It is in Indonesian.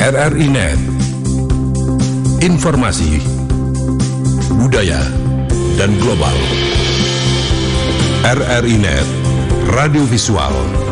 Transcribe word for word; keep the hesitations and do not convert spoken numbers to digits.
R R I Net. Informasi, budaya, dan global. R R I Net, radio visual